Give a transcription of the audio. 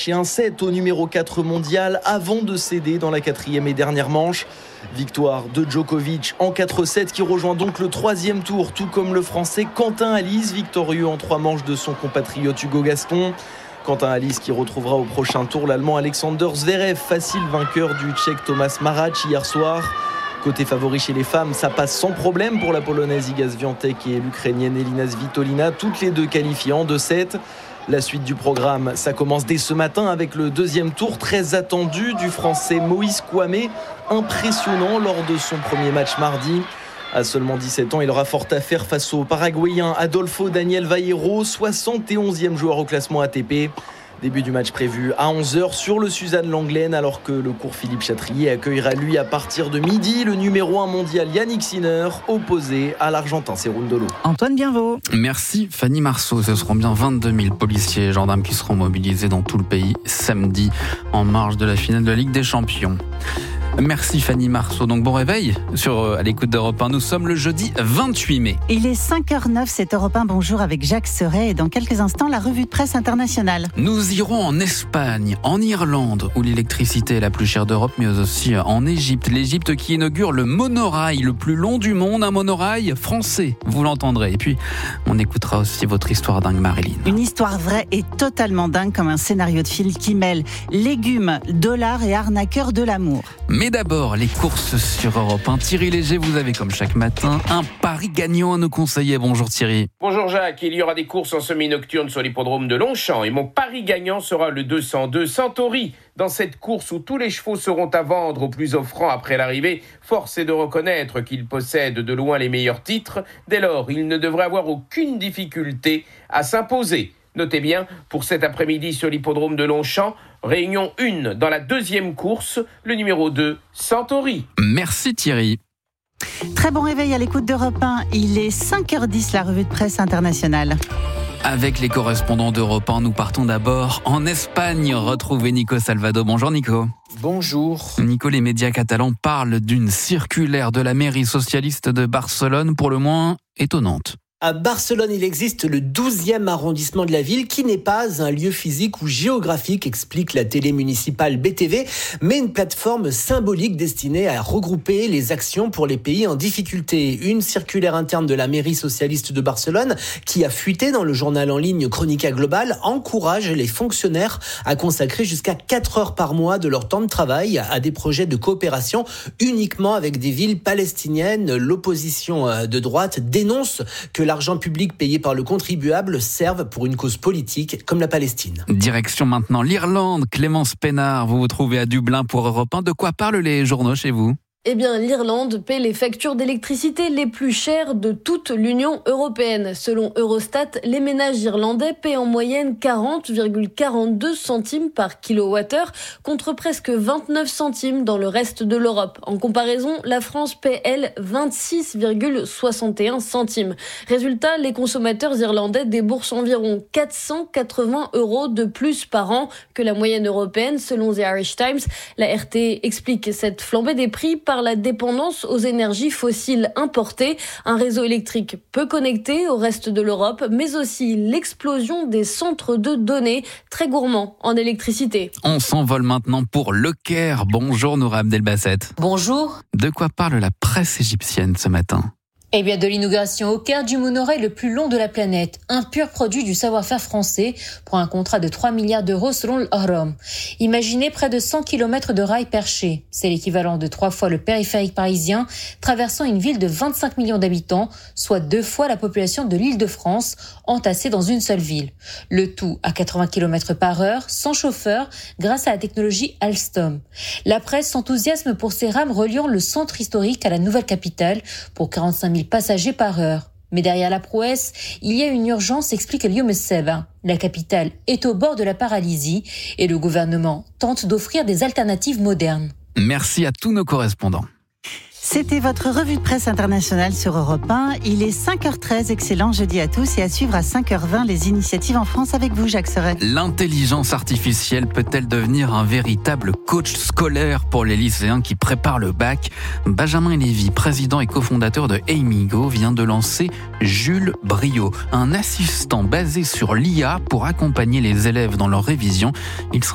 arraché un set au numéro 4 mondial avant de céder dans la 4e et dernière manche. Victoire de Djokovic en 4-7 qui rejoint donc le 3e tour, tout comme le français Quentin Halys, victorieux en 3 manches de son compatriote Hugo Gaston. Quentin Halys qui retrouvera au prochain tour l'Allemand Alexander Zverev, facile vainqueur du Tchèque Tomáš Marác hier soir. Côté favori chez les femmes, ça passe sans problème pour la Polonaise Iga Świątek et l'Ukrainienne Elina Svitolina, toutes les deux qualifiées en 2-7. La suite du programme, ça commence dès ce matin avec le 2e tour très attendu du Français Moïse Kouamé, impressionnant lors de son premier match mardi. À seulement 17 ans, il aura fort à faire face au Paraguayen Adolfo Daniel Vaqueiro, 71e joueur au classement ATP. Début du match prévu à 11h sur le Suzanne Lenglen, alors que le cours Philippe Chatrier accueillera lui à partir de midi le numéro 1 mondial Yannick Sinner, opposé à l'Argentin Cerundolo. Antoine Bienvot. Merci Fanny Marceau. Ce seront bien 22 000 policiers et gendarmes qui seront mobilisés dans tout le pays samedi en marge de la finale de la Ligue des Champions. Merci Fanny Marceau. Donc bon réveil à l'écoute d'Europe 1. Nous sommes le jeudi 28 mai. Il est 5h09, c'est Europe 1. Bonjour avec Jacques Serret et dans quelques instants la revue de presse internationale. Nous irons en Espagne, en Irlande où l'électricité est la plus chère d'Europe, mais aussi en Égypte. L'Égypte qui inaugure le monorail le plus long du monde, un monorail français, vous l'entendrez. Et puis on écoutera aussi votre histoire dingue, Marilyn. Une histoire vraie et totalement dingue comme un scénario de film qui mêle légumes, dollars et arnaqueurs de l'amour. Mais d'abord, les courses sur Europe 1. Thierry Léger, vous avez comme chaque matin un pari gagnant à nous conseiller. Bonjour Thierry. Bonjour Jacques, il y aura des courses en semi-nocturne sur l'hippodrome de Longchamp et mon pari gagnant sera le 202 Centauri. Dans cette course où tous les chevaux seront à vendre au plus offrant après l'arrivée, force est de reconnaître qu'il possède de loin les meilleurs titres. Dès lors, il ne devrait avoir aucune difficulté à s'imposer. Notez bien, pour cet après-midi sur l'hippodrome de Longchamp, réunion 1 dans la 2e course, le numéro 2, Centauri. Merci Thierry. Très bon réveil à l'écoute d'Europe 1. Il est 5h10, la revue de presse internationale. Avec les correspondants d'Europe 1, nous partons d'abord en Espagne. Retrouvez Nico Salvado. Bonjour Nico. Bonjour. Nico, les médias catalans parlent d'une circulaire de la mairie socialiste de Barcelone pour le moins étonnante. À Barcelone, il existe le 12e arrondissement de la ville qui n'est pas un lieu physique ou géographique, explique la télé municipale BTV, mais une plateforme symbolique destinée à regrouper les actions pour les pays en difficulté. Une circulaire interne de la mairie socialiste de Barcelone qui a fuité dans le journal en ligne Crónica Global encourage les fonctionnaires à consacrer jusqu'à 4 heures par mois de leur temps de travail à des projets de coopération uniquement avec des villes palestiniennes. L'opposition de droite dénonce que l'argent public payé par le contribuable serve pour une cause politique comme la Palestine. Direction maintenant l'Irlande. Clémence Pénard, vous vous trouvez à Dublin pour Europe 1. De quoi parlent les journaux chez vous ? Eh bien, l'Irlande paie les factures d'électricité les plus chères de toute l'Union européenne. Selon Eurostat, les ménages irlandais paient en moyenne 40,42 centimes par kilowattheure contre presque 29 centimes dans le reste de l'Europe. En comparaison, la France paie, elle, 26,61 centimes. Résultat, les consommateurs irlandais déboursent environ 480 € de plus par an que la moyenne européenne, selon The Irish Times. La RT explique cette flambée des prix par la dépendance aux énergies fossiles importées, un réseau électrique peu connecté au reste de l'Europe, mais aussi l'explosion des centres de données très gourmands en électricité. On s'envole maintenant pour Le Caire. Bonjour Noura Abdelbasset. Bonjour. De quoi parle la presse égyptienne ce matin ? Eh bien, de l'inauguration au Caire du monorail le plus long de la planète, un pur produit du savoir-faire français pour un contrat de 3 milliards d'euros selon l'Ahram. Imaginez près de 100 km de rails perchés. C'est l'équivalent de 3 fois le périphérique parisien, traversant une ville de 25 millions d'habitants, soit 2 fois la population de l'Île-de-France, entassée dans une seule ville. Le tout à 80 km/h, sans chauffeur, grâce à la technologie Alstom. La presse s'enthousiasme pour ces rames reliant le centre historique à la nouvelle capitale pour 45 000 passagers par heure. Mais derrière la prouesse, il y a une urgence, explique Lyoum Seba. La capitale est au bord de la paralysie et le gouvernement tente d'offrir des alternatives modernes. Merci à tous nos correspondants. C'était votre revue de presse internationale sur Europe 1. Il est 5h13, excellent jeudi à tous et à suivre à 5h20 les initiatives en France avec vous, Jacques Serret. L'intelligence artificielle peut-elle devenir un véritable coach scolaire pour les lycéens qui préparent le bac ? Benjamin Lévy, président et cofondateur de Amigo, vient de lancer Jules Brio, un assistant basé sur l'IA pour accompagner les élèves dans leur révision. Il sera